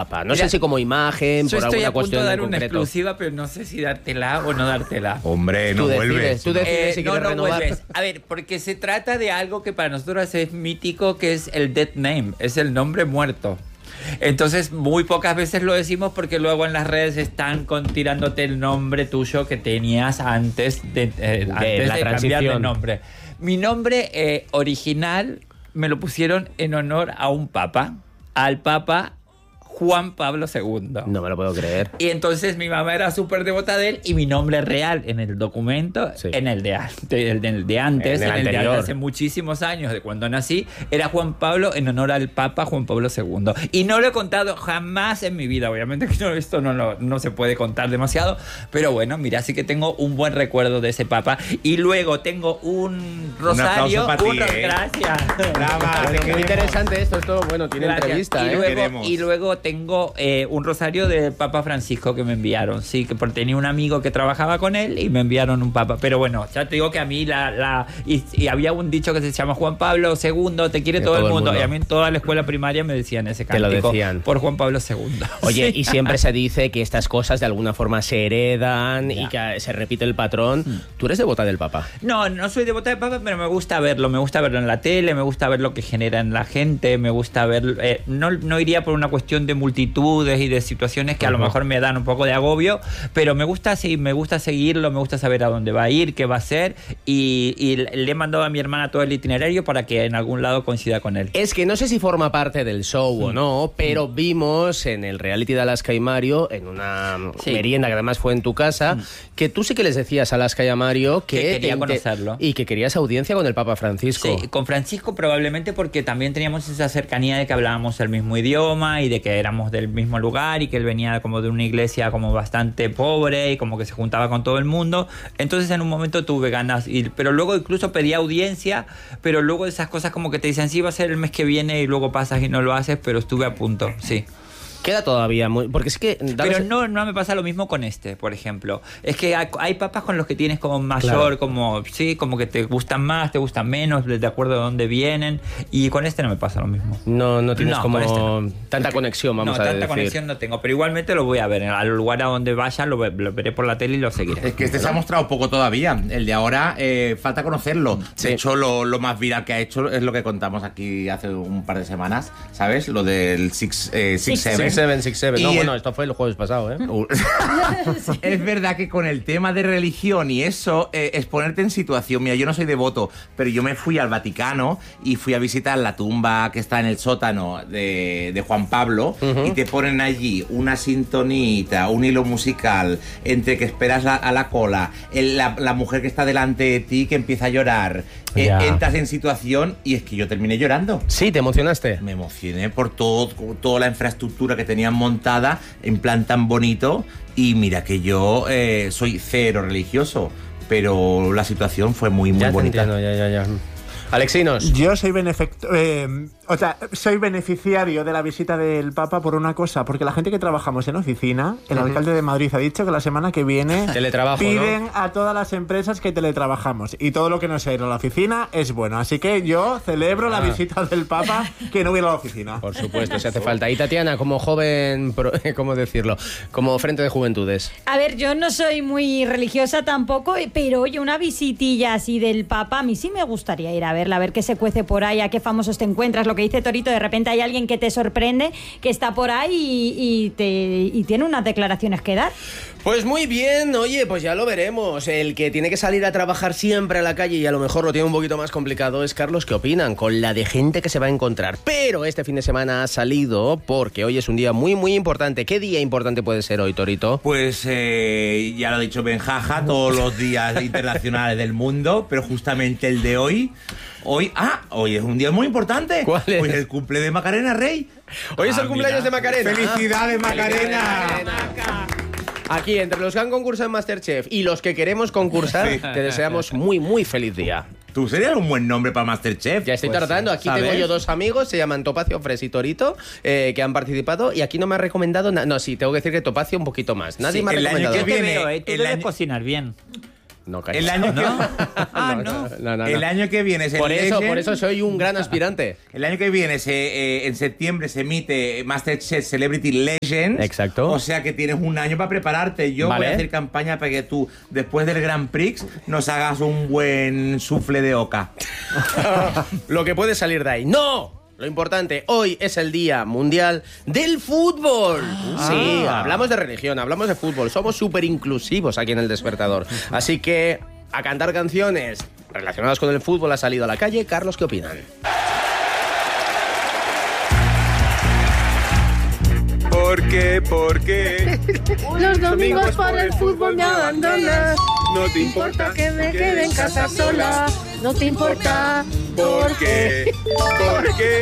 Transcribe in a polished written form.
Papa? No sé si como imagen, por alguna cuestión en concreto. Yo estoy a punto de dar una exclusiva, pero no sé si dártela o no dártela. Hombre, no vuelves. Tú decides si quieres renovar. Vuelves. A ver, porque se trata de algo que para nosotros es mítico, que es el dead name, es el nombre muerto. Entonces, muy pocas veces lo decimos porque luego en las redes están tirándote el nombre tuyo que tenías antes de cambiar de nombre. Mi nombre original me lo pusieron en honor a un papa, al Papa Juan Pablo II. No me lo puedo creer. Y entonces mi mamá era súper devota de él y mi nombre real en el documento, en el de antes, en el de hace muchísimos años, de cuando nací, era Juan Pablo en honor al Papa Juan Pablo II. Y no lo he contado jamás en mi vida. Obviamente que esto no se puede contar demasiado, pero bueno, mira, sí que tengo un buen recuerdo de ese Papa. Y luego tengo un rosario. Gracias. Muy interesante esto, bueno, tiene entrevista. Y luego tengo un rosario del Papa Francisco que me enviaron, sí, que porque tenía un amigo que trabajaba con él y me enviaron un papa. Pero bueno, ya te digo que a mí y había un dicho que se llama Juan Pablo II, te quiere todo el mundo. Y a mí en toda la escuela primaria me decían ese cántico. Te lo decían. Por Juan Pablo II. Oye, y siempre se dice que estas cosas de alguna forma se heredan y que se repite el patrón. ¿Tú eres devota del Papa? No soy devota del Papa, pero me gusta verlo en la tele, me gusta ver lo que genera en la gente, me gusta ver... no iría por una cuestión de multitudes y de situaciones que a lo mejor me dan un poco de agobio, pero me gusta seguirlo, me gusta saber a dónde va a ir, qué va a hacer, y le he mandado a mi hermana todo el itinerario para que en algún lado coincida con él. Es que no sé si forma parte del show o no, pero vimos en el reality de Alaska y Mario, en una merienda que además fue en tu casa, que tú sí que les decías a Alaska y a Mario que quería conocerlo. Y que querías audiencia con el Papa Francisco. Sí, con Francisco probablemente porque también teníamos esa cercanía de que hablábamos el mismo idioma y de que éramos del mismo lugar y que él venía como de una iglesia como bastante pobre y como que se juntaba con todo el mundo. Entonces en un momento tuve ganas, pero luego incluso pedí audiencia, pero luego esas cosas como que te dicen sí va a ser el mes que viene y luego pasas y no lo haces, pero estuve a punto, sí. Queda todavía muy... Porque es que... Pero no me pasa lo mismo con por ejemplo. Es que hay papas con los que tienes como mayor, como que te gustan más, te gustan menos, de acuerdo a dónde vienen. Y con no me pasa lo mismo. No tienes tanta conexión, vamos a decir. No, tanta conexión no tengo. Pero igualmente lo voy a ver. Al lugar a donde vaya lo veré por la tele y lo seguiré. Es que se ha mostrado poco todavía. El de ahora falta conocerlo. Sí. De hecho, lo más viral que ha hecho es lo que contamos aquí hace un par de semanas, ¿sabes? Lo del 6-7. 6-7. No, bueno, esto fue el jueves pasado, ¿eh? Es verdad que con el tema de religión y eso, es ponerte en situación. Mira, yo no soy devoto, pero yo me fui al Vaticano y fui a visitar la tumba que está en el sótano de Juan Pablo, y te ponen allí una sintonita, un hilo musical, entre que esperas a la cola, la mujer que está delante de ti que empieza a llorar. Entras en situación y es que yo terminé llorando. Sí, ¿te emocionaste? Me emocioné por toda la infraestructura que tenían montada en plan tan bonito, y mira que yo soy cero religioso, pero la situación fue muy bonita. Entiendo, ya. Alexinos. Yo soy soy beneficiario de la visita del Papa por una cosa, porque la gente que trabajamos en oficina, el alcalde de Madrid ha dicho que la semana que viene piden a todas las empresas que teletrabajamos, y todo lo que no sea ir a la oficina es bueno, así que yo celebro la visita del Papa, que no hubiera a la oficina. Por supuesto, si hace falta. Y Tatiana, como joven, ¿cómo decirlo? Como Frente de Juventudes. A ver, yo no soy muy religiosa tampoco, pero oye, una visitilla así del Papa, a mí sí me gustaría ir a ver qué se cuece por ahí, a qué famosos te encuentras. Lo que dice Torito, de repente hay alguien que te sorprende, que está por ahí y tiene unas declaraciones que dar. Pues muy bien, oye, pues ya lo veremos. El que tiene que salir a trabajar siempre a la calle y a lo mejor lo tiene un poquito más complicado es Carlos. ¿Qué opinan? Con la de gente que se va a encontrar. Pero este fin de semana ha salido porque hoy es un día muy, muy importante. ¿Qué día importante puede ser hoy, Torito? Pues ya lo ha dicho Benjaja, todos los días internacionales del mundo, pero justamente el de hoy es un día muy importante. ¿Cuál es? Pues el cumple de Macarena Rey. Hoy es el cumpleaños de Macarena. ¡Felicidades, Macarena! Aquí, entre los que han concursado en Masterchef y los que queremos concursar, te deseamos muy, muy feliz día. Tú serías un buen nombre para Masterchef. Ya estoy tratando. Aquí tengo yo dos amigos, se llaman Topacio, Fres y Torito, que han participado, y aquí no me ha recomendado nada. No, sí, tengo que decir que Topacio un poquito más. Nadie me ha recomendado. Tú debes cocinar bien. No, calla. El año que... No. El año que viene es el Por Legend. eso soy un gran aspirante. El año que viene, en septiembre, se emite MasterChef Celebrity Legends. Exacto. O sea que tienes un año para prepararte. Yo Vale. voy a hacer campaña para que tú, después del Grand Prix, nos hagas un buen sufle de oca. Lo que puede salir de ahí. ¡No! Lo importante, hoy es el Día Mundial del Fútbol. Sí, hablamos de religión, hablamos de fútbol. Somos súper inclusivos aquí en El Despertador. Así que, a cantar canciones relacionadas con el fútbol ha salido a la calle. Carlos, ¿qué opinan? ¿Por qué? ¿Por qué? Los domingos por el fútbol me abandonas. No te importa Que me quede en casa sola. No te importa. ¿Por qué? ¿Por qué?